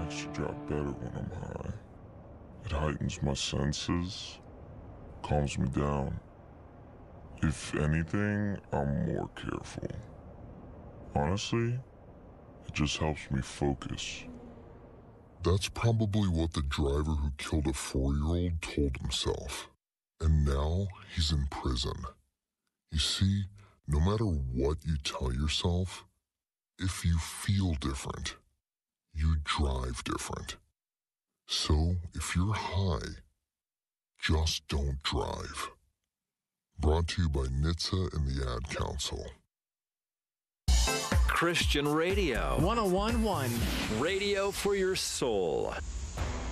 makes the job better when I'm high. It heightens my senses, calms me down. If anything, I'm more careful. Honestly, it just helps me focus. That's probably what the driver who killed a 4-year-old told himself. And now he's in prison. You see, no matter what you tell yourself, if you feel different, you drive different. So if you're high, just don't drive. Brought to you by NHTSA and the Ad Council. Christian Radio. 101.1. Radio for your soul.